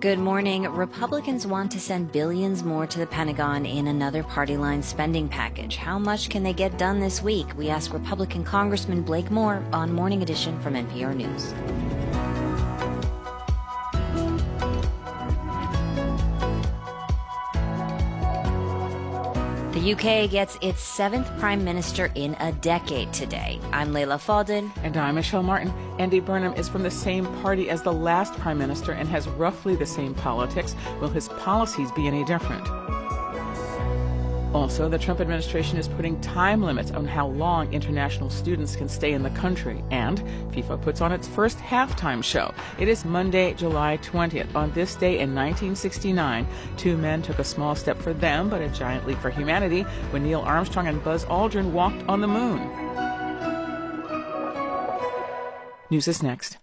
Good morning. Republicans want to send billions more to the Pentagon in another party line spending package. How much can they get done this week? We ask Republican Congressman Blake Moore on Morning Edition from NPR News. The UK gets its 7th Prime Minister in a decade today. I'm Leila Fadel. And I'm Michelle Martin. Andy Burnham is from the same party as the last Prime Minister and has roughly the same politics. Will his policies be any different? Also, the Trump administration is putting time limits on how long international students can stay in the country. And FIFA puts on its first halftime show. It is Monday, July 20th. On this day in 1969, two men took a small step for them, but a giant leap for humanity when Neil Armstrong and Buzz Aldrin walked on the moon. News is next.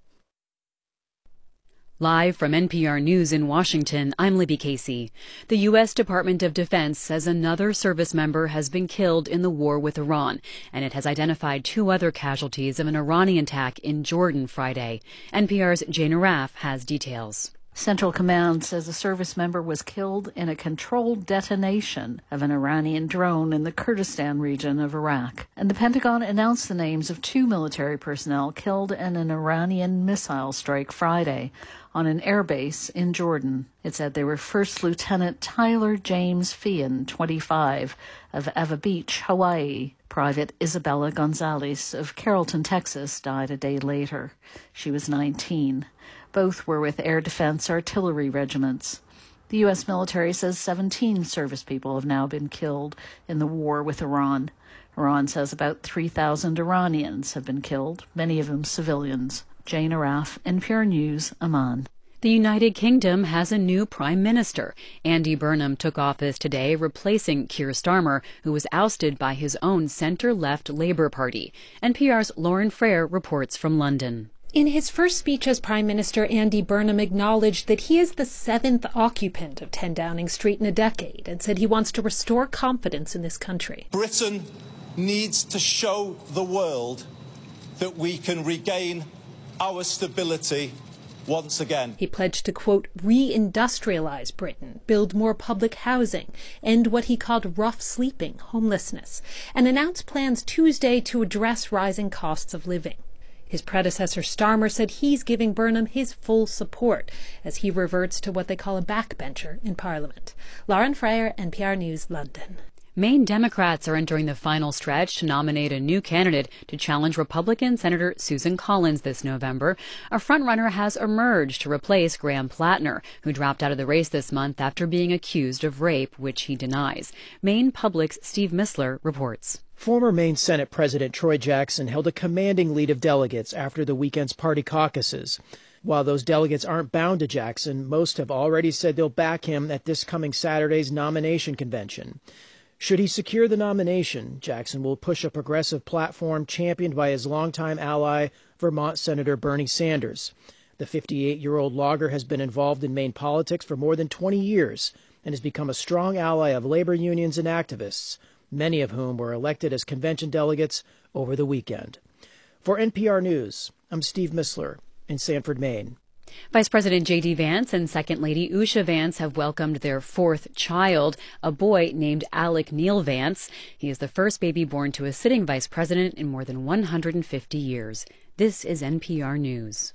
Live from NPR News in Washington, I'm Libby Casey. The U.S. Department of Defense says another service member has been killed in the war with Iran, and it has identified 2 other casualties of an Iranian attack in Jordan Friday. NPR's Jane Arraf has details. Central Command says a service member was killed in a controlled detonation of an Iranian drone in the Kurdistan region of Iraq. And the Pentagon announced the names of 2 military personnel killed in an Iranian missile strike Friday on an airbase in Jordan. It said they were First Lieutenant Tyler James Feehan, 25, of Eva Beach, Hawaii. Private Isabella Gonzalez of Carrollton, Texas, died a day later. She was 19. Both were with Air Defense Artillery regiments. The U.S. military says 17 service people have now been killed in the war with Iran. Iran says about 3,000 Iranians have been killed, many of them civilians. Jane Arraf, NPR News, Amman. The United Kingdom has a new prime minister. Andy Burnham took office today, replacing Keir Starmer, who was ousted by his own centre-left Labour Party. NPR's Lauren Frere reports from London. In his first speech as Prime Minister, Andy Burnham acknowledged that he is the 7th occupant of 10 Downing Street in a decade and said he wants to restore confidence in this country. Britain needs to show the world that we can regain our stability once again. He pledged to, quote, re-industrialize Britain, build more public housing, end what he called rough sleeping, homelessness, and announced plans Tuesday to address rising costs of living. His predecessor Starmer said he's giving Burnham his full support as he reverts to what they call a backbencher in Parliament. Lauren Frere, NPR News, London. Maine Democrats are entering the final stretch to nominate a new candidate to challenge Republican Senator Susan Collins this November. A frontrunner has emerged to replace Graham Plattner, who dropped out of the race this month after being accused of rape, which he denies. Maine Public's Steve Missler reports. Former Maine Senate President Troy Jackson held a commanding lead of delegates after the weekend's party caucuses. While those delegates aren't bound to Jackson, most have already said they'll back him at this coming Saturday's nomination convention. Should he secure the nomination, Jackson will push a progressive platform championed by his longtime ally, Vermont Senator Bernie Sanders. The 58-year-old logger has been involved in Maine politics for more than 20 years and has become a strong ally of labor unions and activists, many of whom were elected as convention delegates over the weekend. For NPR News, I'm Steve Missler in Sanford, Maine. Vice President J.D. Vance and Second Lady Usha Vance have welcomed their 4th child, a boy named Alec Neil Vance. He is the first baby born to a sitting vice president in more than 150 years. This is NPR News.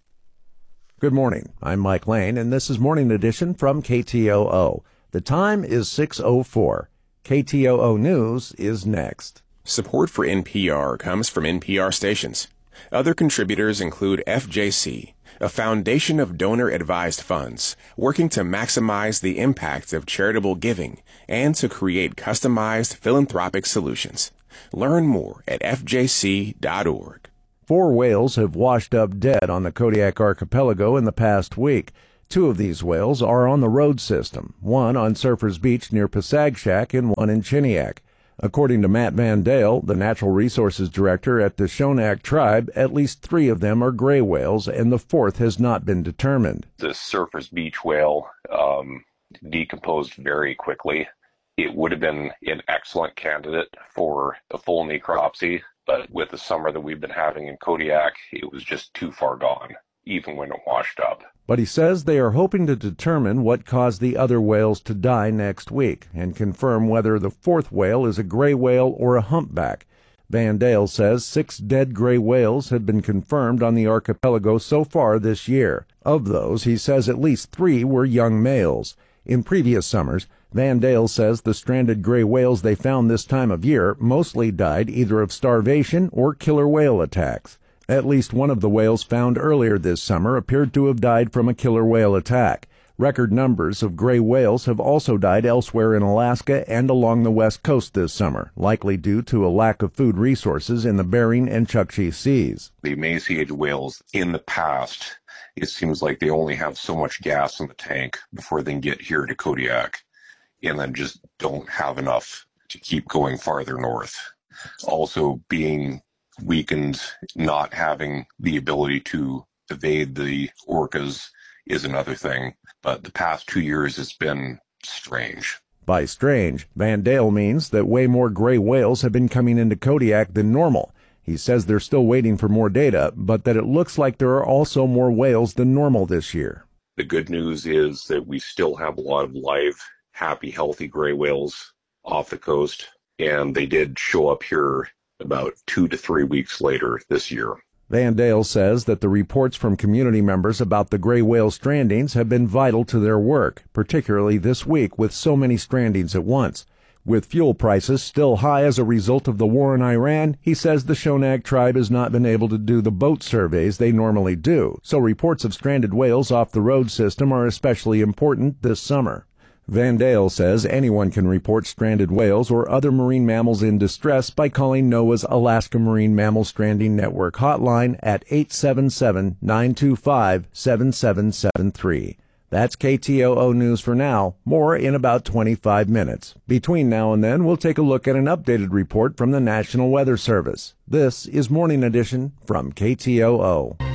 Good morning. I'm Mike Lane, and this is Morning Edition from KTOO. The time is 6:04. KTOO News is next. Support for NPR comes from NPR stations. Other contributors include FJC, a foundation of donor-advised funds working to maximize the impact of charitable giving and to create customized philanthropic solutions. Learn more at fjc.org. 4 whales have washed up dead on the Kodiak Archipelago in the past week. 2 of these whales are on the road system, one on Surfers Beach near Pasagshak and one in Chiniak. According to Matt Van Dale, the Natural Resources Director at the Shonak Tribe, at least 3 of them are gray whales, and the 4th has not been determined. The Surfers Beach whale decomposed very quickly. It would have been an excellent candidate for a full necropsy, but with the summer that we've been having in Kodiak, it was just too far gone. even when it washed up. But he says they are hoping to determine what caused the other whales to die next week and confirm whether the fourth whale is a gray whale or a humpback. Van Dale says 6 dead gray whales have been confirmed on the archipelago so far this year. Of those, he says at least 3 were young males. In previous summers, Van Dale says the stranded gray whales they found this time of year mostly died either of starvation or killer whale attacks. At least one of the whales found earlier this summer appeared to have died from a killer whale attack. Record numbers of gray whales have also died elsewhere in Alaska and along the west coast this summer, likely due to a lack of food resources in the Bering and Chukchi seas. The emaciated whales in the past, it seems like they only have so much gas in the tank before they can get here to Kodiak, and then just don't have enough to keep going farther north. Also being weakened, not having the ability to evade the orcas is another thing. But the past 2 years has been strange. By strange, Van Dale means that way more gray whales have been coming into Kodiak than normal. He says they're still waiting for more data, but that it looks like there are also more whales than normal this year. The good news is that we still have a lot of live, happy, healthy gray whales off the coast, and they did show up here about 2 to 3 weeks later this year. Van Dale says that the reports from community members about the gray whale strandings have been vital to their work, particularly this week with so many strandings at once. With fuel prices still high as a result of the war in Iran, he says the Shonag tribe has not been able to do the boat surveys they normally do, so reports of stranded whales off the road system are especially important this summer. Van Dale says anyone can report stranded whales or other marine mammals in distress by calling NOAA's Alaska Marine Mammal Stranding Network hotline at 877-925-7773. That's KTOO News for now. More in about 25 minutes. Between now and then, we'll take a look at an updated report from the National Weather Service. This is Morning Edition from KTOO.